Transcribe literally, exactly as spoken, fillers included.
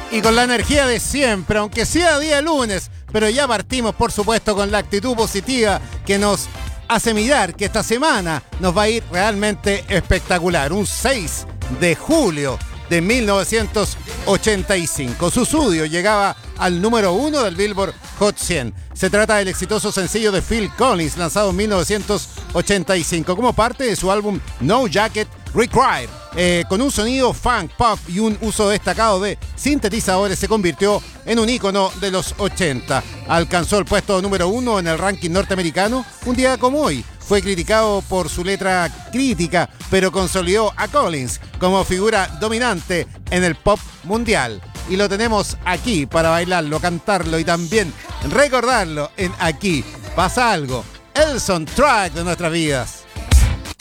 Y con la energía de siempre, aunque sea día lunes, pero ya partimos, por supuesto, con la actitud positiva que nos hace mirar que esta semana nos va a ir realmente espectacular. Un seis de julio de mil novecientos ochenta y cinco. Sussudio llegaba al número uno del Billboard Hot cien. Se trata del exitoso sencillo de Phil Collins, lanzado en mil novecientos ochenta y cinco como parte de su álbum No Jacket Required. Eh, con un sonido funk, pop y un uso destacado de sintetizadores, se convirtió en un ícono de los ochenta. Alcanzó el puesto número uno en el ranking norteamericano un día como hoy. Fue criticado por su letra crítica, pero consolidó a Collins como figura dominante en el pop mundial. Y lo tenemos aquí para bailarlo, cantarlo y también recordarlo en Aquí Pasa Algo, el soundtrack de nuestras vidas.